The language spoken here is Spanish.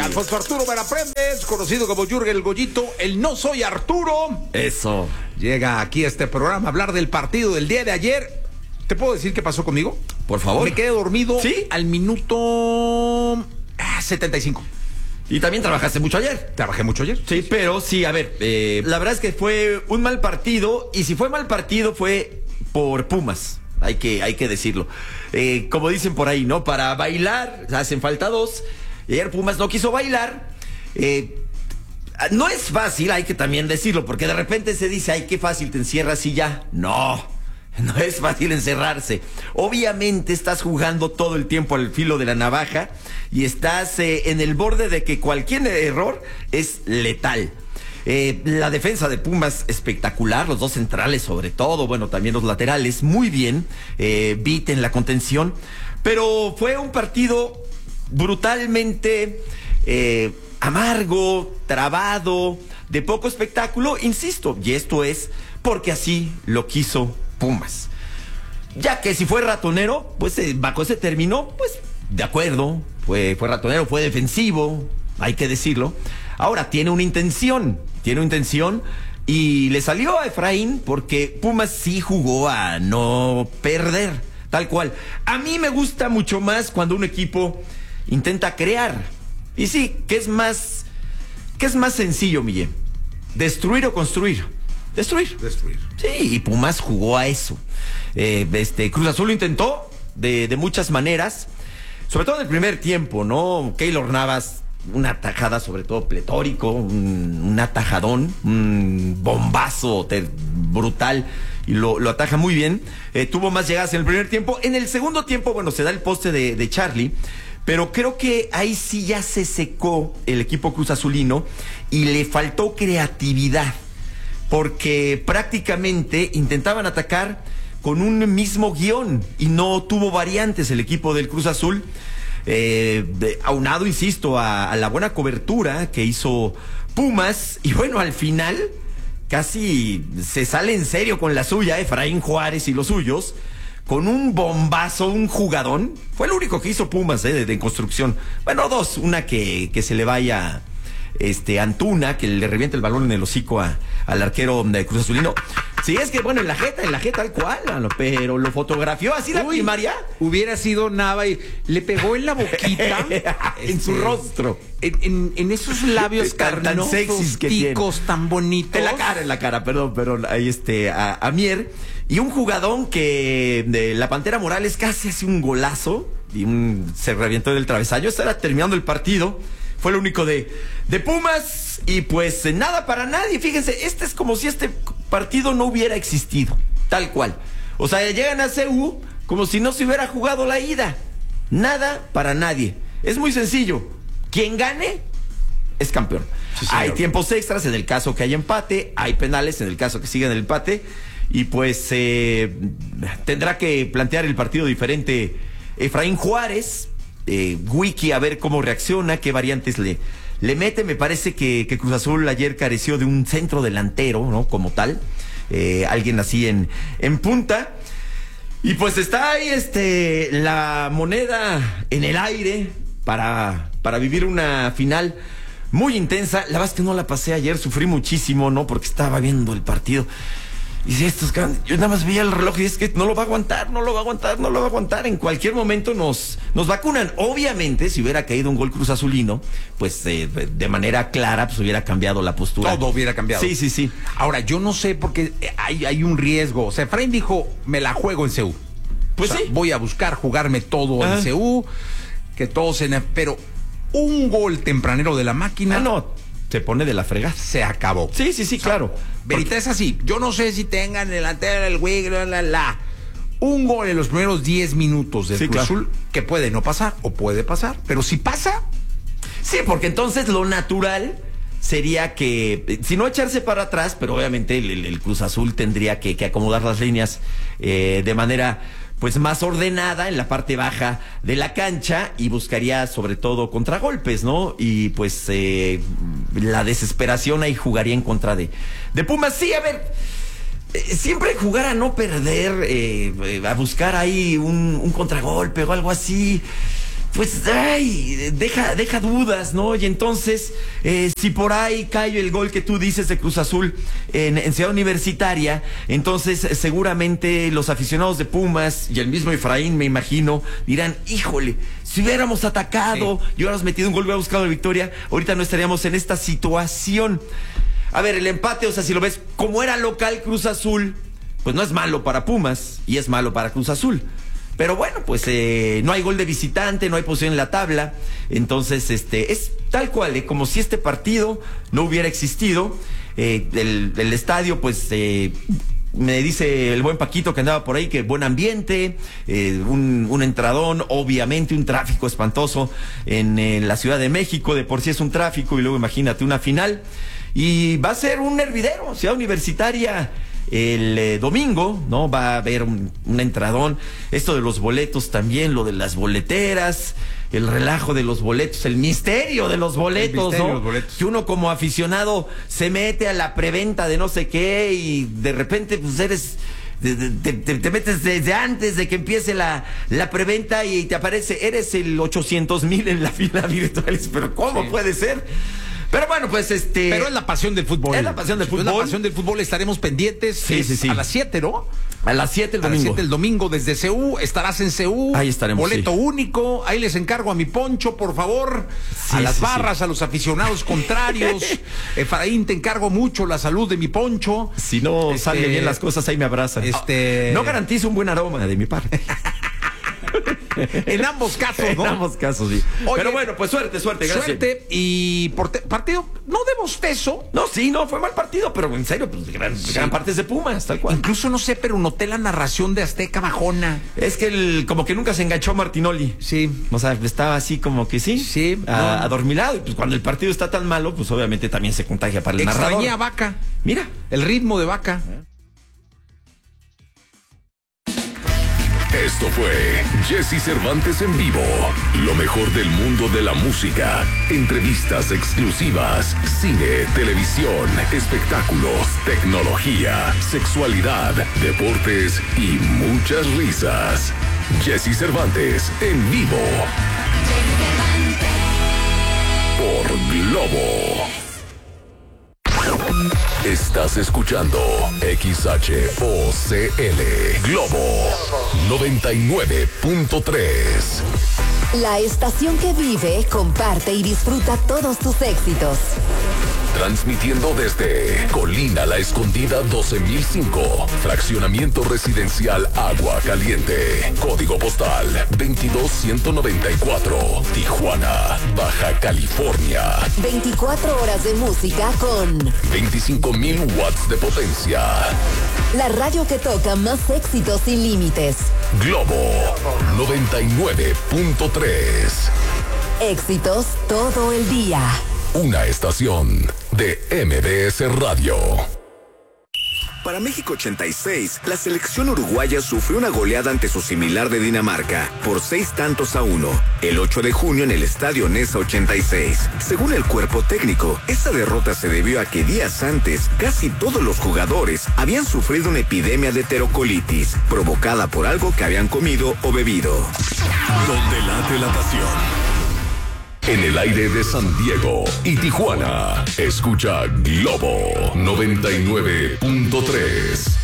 Alfonso Arturo Veraprendes, conocido como Jürgen el Goyito, el No Soy Arturo. Eso. Llega aquí a este programa a hablar del partido del día de ayer. ¿Te puedo decir qué pasó conmigo? Por favor. Me quedé dormido. ¿Sí? Al minuto 75. Y también trabajaste mucho ayer. Trabajé mucho ayer. Sí, pero sí, a ver, la verdad es que fue un mal partido, y si fue mal partido fue por Pumas, hay que decirlo. Como dicen por ahí, ¿no? Para bailar hacen falta dos, y ayer Pumas no quiso bailar. No es fácil, hay que también decirlo, porque de repente se dice, ay, qué fácil, te encierras y ya. No es fácil encerrarse. Obviamente estás jugando todo el tiempo al filo de la navaja y estás en el borde de que cualquier error es letal. La defensa de Pumas espectacular, los dos centrales sobre todo, bueno, también los laterales, muy bien. Vite en la contención, pero fue un partido brutalmente amargo, trabado, de poco espectáculo, insisto, y esto es porque así lo quiso Pumas. Ya que si fue ratonero, pues bajo ese término, pues de acuerdo, fue ratonero, fue defensivo, hay que decirlo. Ahora tiene una intención y le salió a Efraín porque Pumas sí jugó a no perder, tal cual. A mí me gusta mucho más cuando un equipo intenta crear. Y sí, ¿qué es más sencillo, Miguel? ¿Destruir o construir? Destruir. Sí, y Pumas jugó a eso. Cruz Azul lo intentó de muchas maneras, sobre todo en el primer tiempo, ¿no? Keylor Navas, una tajada sobre todo pletórico, un atajadón, un bombazo brutal, y lo ataja muy bien. Tuvo más llegadas en el primer tiempo. En el segundo tiempo, bueno, se da el poste de Charlie, pero creo que ahí sí ya se secó el equipo Cruz Azulino y le faltó creatividad, porque prácticamente intentaban atacar con un mismo guión y no tuvo variantes el equipo del Cruz Azul, aunado, insisto, a la buena cobertura que hizo Pumas. Y bueno, al final casi se sale en serio con la suya Efraín Juárez y los suyos, con un bombazo, un jugadón. Fue lo único que hizo Pumas de construcción. Bueno, dos, una que se le vaya Antuna, que le revienta el balón en el hocico al arquero de Cruz Azulino. Sí, es que bueno, en la jeta tal cual, pero lo fotografió así la primaria. Hubiera sido Nava y le pegó en la boquita, en su rostro. En esos labios carnosos, sexys que ticos, tan bonitos. En la cara, perdón, ahí a Mier. Y un jugadón que de la Pantera Morales casi hace un golazo y se revientó del travesaño. Estaba terminando el partido. Fue lo único de Pumas, y pues nada para nadie. Fíjense, es como si este partido no hubiera existido, tal cual. O sea, llegan a CU como si no se hubiera jugado la ida. Nada para nadie. Es muy sencillo. Quien gane es campeón. Sí, hay tiempos extras en el caso que hay empate, hay penales en el caso que siga en el empate, y pues tendrá que plantear el partido diferente Efraín Juárez. Wiki, a ver cómo reacciona, qué variantes le mete. Me parece que Cruz Azul ayer careció de un centro delantero, ¿no? Como tal, alguien así en punta. Y pues está ahí la moneda en el aire para vivir una final muy intensa. La verdad es que no la pasé ayer, sufrí muchísimo, ¿no? Porque estaba viendo el partido. Y si yo nada más veía el reloj y es que no lo va a aguantar. En cualquier momento nos vacunan. Obviamente, si hubiera caído un gol Cruz Azulino, pues de manera clara, pues hubiera cambiado la postura. Todo hubiera cambiado. Sí. Ahora, yo no sé porque hay un riesgo. O sea, Efraín dijo, me la juego en CU. Pues o sea, sí. Voy a buscar jugarme todo en CU, que todos pero un gol tempranero de la máquina. No. Se pone de la fregada. Se acabó. Sí, claro. Verita es así. Yo no sé si tengan delantero el güey, un gol en los primeros 10 minutos del Cruz Azul, que puede no pasar o puede pasar, pero si pasa. Sí, porque entonces lo natural sería que, si no echarse para atrás, pero obviamente el Cruz Azul tendría que acomodar las líneas de manera pues más ordenada en la parte baja de la cancha, y buscaría sobre todo contragolpes, ¿no? Y pues la desesperación ahí jugaría en contra de Pumas. Sí, a ver, siempre jugar a no perder, a buscar ahí un contragolpe o algo así. pues, deja dudas, ¿no? Y entonces, si por ahí cae el gol que tú dices de Cruz Azul en Ciudad Universitaria, entonces seguramente los aficionados de Pumas y el mismo Efraín, me imagino, dirán, híjole, si hubiéramos atacado y hubiéramos metido un gol, hubiéramos buscado la victoria, ahorita no estaríamos en esta situación. A ver, el empate, o sea, si lo ves, como era local Cruz Azul, pues no es malo para Pumas y es malo para Cruz Azul. Pero bueno, pues no hay gol de visitante, no hay posición en la tabla. Entonces, es tal cual, como si este partido no hubiera existido. El estadio, pues, me dice el buen Paquito que andaba por ahí que buen ambiente, un entradón, obviamente un tráfico espantoso en la Ciudad de México. De por sí es un tráfico y luego imagínate una final. Y va a ser un hervidero, Ciudad Universitaria. El domingo, ¿no? Va a haber un entradón. Esto de los boletos también, lo de las boleteras, el relajo de los boletos, el misterio de los boletos, ¿no? Que uno como aficionado se mete a la preventa de no sé qué y de repente pues te metes desde antes de que empiece la preventa y te aparece, eres el 800,000 en la fila virtual. Pero ¿cómo puede ser? Pero bueno, pues Pero es la pasión del fútbol. Es la pasión del fútbol. Es la pasión del fútbol. Estaremos pendientes. Sí. A las 7, ¿no? A las 7 el domingo. A las 7 el domingo desde CU. Estarás en CU. Ahí estaremos. Boleto único. Ahí les encargo a mi Poncho, por favor. A las barras, a los aficionados contrarios. Efraín, te encargo mucho la salud de mi Poncho. Si no salen bien las cosas, ahí me abrazan. No garantizo un buen aroma de mi parte. En ambos casos, ¿no? En ambos casos, sí. Oye, pero bueno, pues suerte, gracias. Suerte y partido no de bostezo. No, fue mal partido, pero en serio, pues gran parte es de Pumas, tal cual. Incluso no sé, pero noté la narración de Azteca bajona. Es que como que nunca se enganchó Martinoli. Sí. O sea, estaba así como que adormilado. Y pues cuando el partido está tan malo, pues obviamente también se contagia para el narrador. Extrañé a Vaca. Mira. El ritmo de Vaca. Esto fue Jesse Cervantes en vivo. Lo mejor del mundo de la música. Entrevistas exclusivas. Cine, televisión, espectáculos, tecnología, sexualidad, deportes y muchas risas. Jesse Cervantes en vivo. Por Globo. Estás escuchando XHOCL Globo 99.3. La estación que vive, comparte y disfruta todos tus éxitos. Transmitiendo desde Colina La Escondida 12005, fraccionamiento residencial Agua Caliente, código postal 22194, Tijuana, Baja California. 24 horas de música con 25,000 watts de potencia. La radio que toca más éxitos sin límites. Globo 99.3. Éxitos todo el día. Una estación de MBS Radio. Para México 86, la selección uruguaya sufrió una goleada ante su similar de Dinamarca por 6-1 el 8 de junio en el estadio Nesa 86. Según el cuerpo técnico, esta derrota se debió a que días antes casi todos los jugadores habían sufrido una epidemia de enterocolitis provocada por algo que habían comido o bebido. Donde late la pasión. En el aire de San Diego y Tijuana, escucha Globo 99.3.